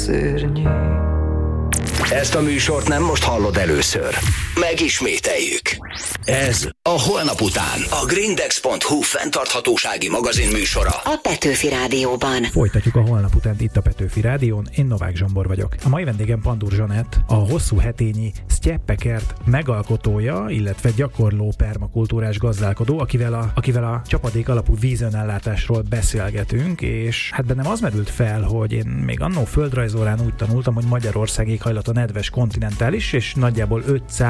szörnyű. Ezt a műsort nem most hallod először. Megismételjük. Ez a Holnap után. A Grindex.hu fenntarthatósági magazin műsora. A Petőfi Rádióban. Folytatjuk a Holnap utánt itt a Petőfi Rádión. Én Novák Zsombor vagyok. A mai vendégem Pandur Zsanett, a hosszú hetényi Sztyeppekert megalkotója, illetve gyakorló permakultúrás gazdálkodó, akivel a csapadék alapú vízönellátásról beszélgetünk, és hát bennem az merült fel, hogy én még annó földrajzórán úgy tanultam, hogy Magyarország éghajlata nedves kontinentális, és nagyjából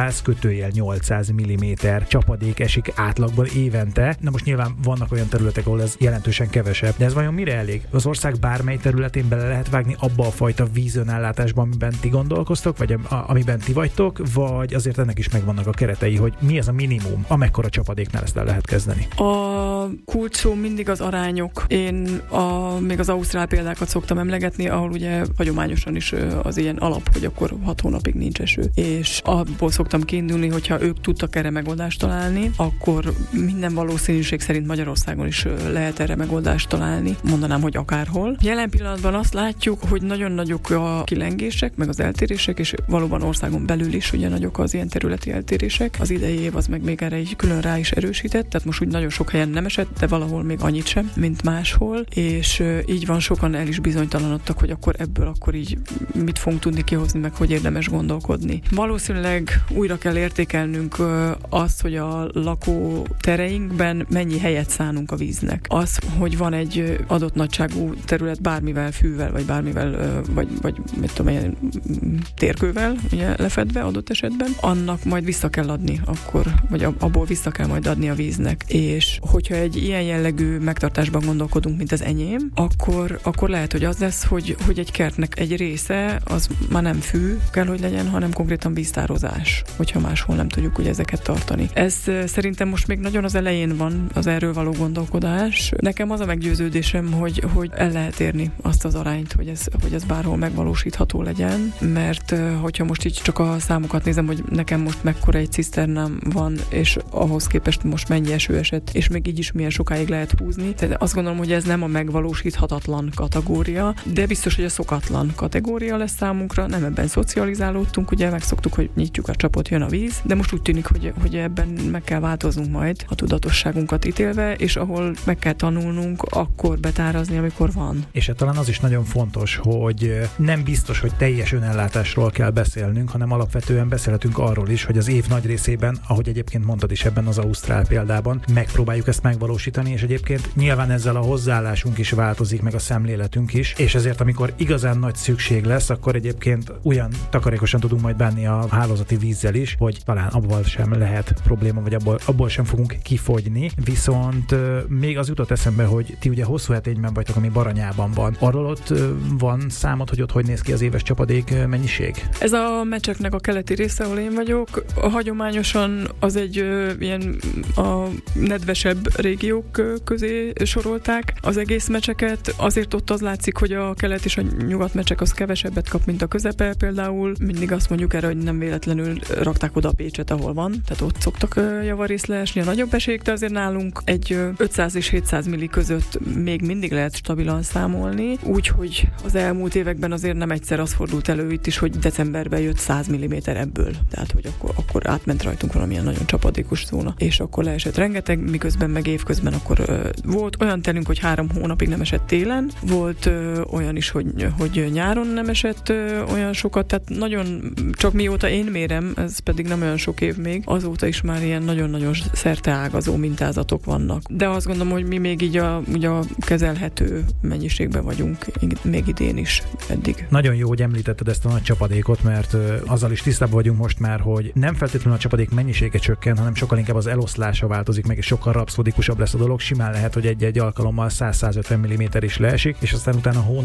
500-800 mm csapadék esik átlagban évente. Na most nyilván vannak olyan területek, ahol ez jelentősen kevesebb, de ez vajon mire elég? Az ország bármely területén bele lehet vágni abba a fajta vízönellátásban, amiben ti gondolkoztok, vagy amiben ti vagytok, vagy azért ennek is megvannak a keretei, hogy mi ez a minimum, amekkora csapadéknál ezt el lehet kezdeni? A kulcs szó mindig az arányok. Én még az ausztrál példákat szoktam emlegetni, ahol ugye hagyományosan is az ilyen alap, hogy akkor 6 hónapig nincs eső. És abból szoktam kiindulni, hogyha ők tudtak erre megoldást találni, akkor minden valószínűség szerint Magyarországon is lehet erre megoldást találni. Mondanám, hogy akárhol. Jelen pillanatban azt látjuk, hogy nagyon nagyok a kilengések, meg az eltérések, és valóban országon belül is ugye nagyok az ilyen területi eltérések. Az idei év az meg még erre így külön rá is erősített, tehát most úgy nagyon sok helyen nem esett, de valahol még annyit sem, mint máshol, és így van, sokan el is bizonytalanodtak, hogy akkor ebből akkor így mit fogunk tudni kihozni, meg hogy érdemes gondolkodni. Valószínűleg újra kell értékelnünk azt, hogy a lakótereinkben mennyi helyet szánunk a víznek. Az, hogy van egy adott nagyságú terület bármivel, fűvel, vagy bármivel, vagy mit tudom én, térkővel ugye, lefedve adott esetben, annak majd vissza kell adni akkor, vagy abból vissza kell majd adni a víznek. És hogyha egy ilyen jellegű megtartásban gondolkodunk, mint az enyém, akkor lehet, hogy az lesz, hogy egy kertnek egy része az már nem fű kell, hogy legyen, hanem konkrétan víztározás, hogyha máshol nem tudjuk ugye ezeket tartani. Ez szerintem most még nagyon az elején van az erről való gondolkodás. Nekem az a meggyőződésem, hogy el lehet érni azt az arányt, hogy ez bárhol megvalósítható legyen, mert hogyha most így csak a számokat nézem, hogy nekem most mekkora egy ciszternám van, és ahhoz képest most mennyi eső esett, és még így is milyen sokáig lehet húzni. Tehát azt gondolom, hogy ez nem a megvalósíthatatlan kategória, de biztos, hogy a szokatlan kategória lesz számunkra. Nem ebben szocializálódtunk, ugye megszoktuk, hogy nyitjuk a csapot, jön a víz, de most úgy tűnik, hogy ebben meg kell változnunk majd a tudatosságunkat ítélve, és ahol meg kell tanulnunk, akkor betárazni, amikor van. És talán az is nagyon fontos, hogy nem biztos, hogy teljes önellátásról kell beszélnünk, hanem alapvetően beszélhetünk arról is, hogy az év nagy részében, ahogy egyébként mondtad is ebben az ausztrál példában, megpróbáljuk ezt megvalósítani, és egyébként nyilván ezzel a hozzáállásunk is változik, meg a szemléletünk is, és ezért amikor igazán nagy szükség lesz, akkor egyébként olyan takarékosan tudunk majd bánni a hálózati vízzel is, hogy talán abból sem lehet probléma, vagy abból sem fogunk kifogyni. Viszont még az jutott eszembe, hogy ti ugye hosszú hetényben vagytok, ami Baranyában van. Arról ott van számod, hogy ott hogy néz ki az éves csapadék mennyiség? Ez a Mecseknek a keleti része, ahol én vagyok. Hagyományosan az egy ilyen a nedvesebb régiók közé sorolták az egész Mecseket. Azért ott az látszik, hogy a kelet és a nyugat Mecsek az kevesebbet kap, mint a közepe például. Mindig azt mondjuk erre, hogy nem véletlenül rakták oda a Pécset, ahol van. Tehát ott szoktak javarészt leesni a nagyobb esélyek, de azért nálunk egy 500 és 700 milli között még mindig lehet stabilan számolni. Úgyhogy az elmúlt években azért nem egyszer az fordult elő itt is, hogy decemberben jött 100 mm ebből. Tehát, hogy akkor átment rajtunk valamilyen nagyon csapadékos zóna. És akkor leesett rengeteg, miközben meg évközben akkor volt olyan telünk, hogy 3 hónapig nem esett télen. Volt olyan is, hogy nyáron nem esett olyan sokat. Tehát nagyon, csak mióta én mérem, ez pedig nem olyan sok év még, azóta is már ilyen nagyon-nagyon szerteágazó mintázatok vannak. De azt gondolom, hogy mi még így a kezelhető mennyiségben vagyunk még idén is eddig. Nagyon jó, hogy említetted ezt a nagy csapadékot, mert azzal is tisztában vagyunk most már, hogy nem feltétlenül a csapadék mennyisége csökken, hanem sokkal inkább az eloszlása változik meg, és sokkal rapszódikusabb lesz a dolog. Simán lehet, hogy egy-egy alkalommal 100-150 mm is leesik, és aztán utána